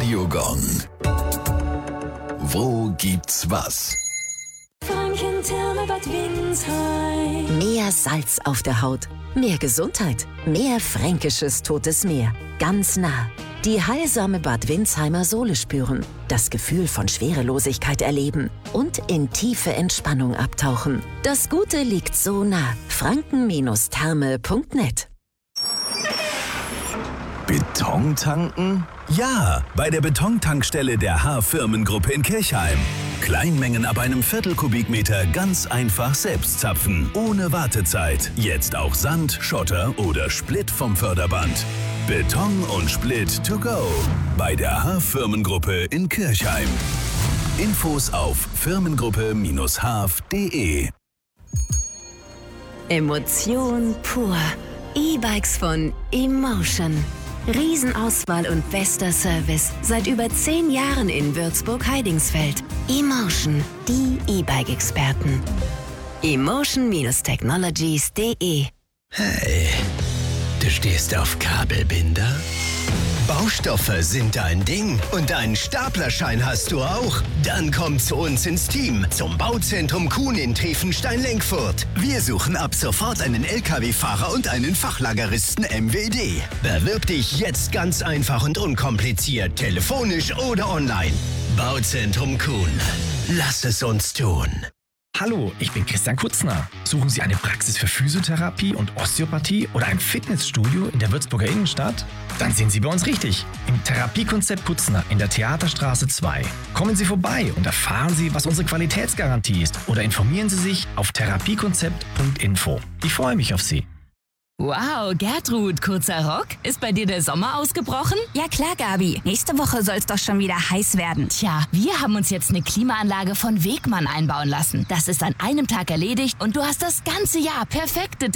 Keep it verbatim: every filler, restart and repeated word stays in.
Radio Gong. Wo gibt's was? Franken-Therme Bad Windsheim. Mehr Salz auf der Haut, mehr Gesundheit, mehr fränkisches Totes Meer. Ganz nah. Die heilsame Bad Windsheimer Sohle spüren, das Gefühl von Schwerelosigkeit erleben und in tiefe Entspannung abtauchen. Das Gute liegt so nah. franken Therme punkt net. Beton tanken? Ja, bei der Betontankstelle der H-Firmengruppe in Kirchheim. Kleinmengen ab einem Viertelkubikmeter ganz einfach selbst zapfen, ohne Wartezeit. Jetzt auch Sand, Schotter oder Split vom Förderband. Beton und Split to go bei der H-Firmengruppe in Kirchheim. Infos auf firmengruppe Bindestrich h punkt de. Emotion pur. E-Bikes von Emotion. Riesenauswahl und bester Service. Seit über zehn Jahren in Würzburg-Heidingsfeld. Emotion, die E-Bike-Experten. emotion Technologies punkt de. Hey, du stehst auf Kabelbinder? Baustoffe sind dein Ding und einen Staplerschein hast du auch? Dann komm zu uns ins Team, zum Bauzentrum Kuhn in Triefenstein-Lenkfurt. Wir suchen ab sofort einen L K W-Fahrer und einen Fachlageristen M W D. Bewirb dich jetzt ganz einfach und unkompliziert, telefonisch oder online. Bauzentrum Kuhn. Lass es uns tun. Hallo, ich bin Christian Kutzner. Suchen Sie eine Praxis für Physiotherapie und Osteopathie oder ein Fitnessstudio in der Würzburger Innenstadt? Dann sind Sie bei uns richtig. Im Therapiekonzept Kutzner in der Theaterstraße zwei. Kommen Sie vorbei und erfahren Sie, was unsere Qualitätsgarantie ist, oder informieren Sie sich auf therapiekonzept punkt info. Ich freue mich auf Sie. Wow, Gertrud, kurzer Rock? Ist bei dir der Sommer ausgebrochen? Ja klar, Gabi. Nächste Woche soll es doch schon wieder heiß werden. Tja, wir haben uns jetzt eine Klimaanlage von Wegmann einbauen lassen. Das ist an einem Tag erledigt und du hast das ganze Jahr perfekte